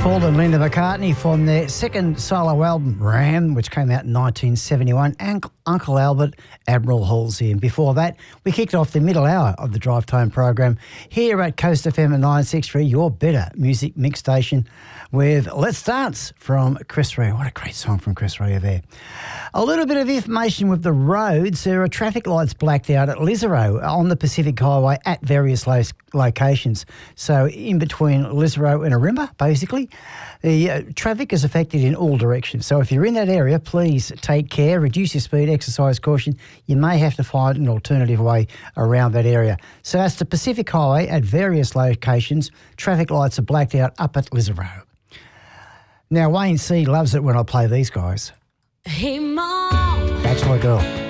Paul and Linda McCartney from their second solo album, Ram, which came out in 1971, and Uncle Albert, Admiral Halsey. And before that, we kicked off the middle hour of the Drive Time program here at Coast FM at 963, your better music mix station, with Let's Dance from Chris Rea. What a great song from Chris Rea there. A little bit of information with the roads. There are traffic lights blacked out at Lisero on the Pacific Highway at various locations. So in between Lisero and Arimba, basically, the traffic is affected in all directions. So if you're in that area, please take care, reduce your speed, exercise caution. You may have to find an alternative way around that area. So that's the Pacific Highway at various locations. Traffic lights are blacked out up at Lisero. Now, Wayne C loves it when I play these guys. Hey, Mom. Bachelor Girl.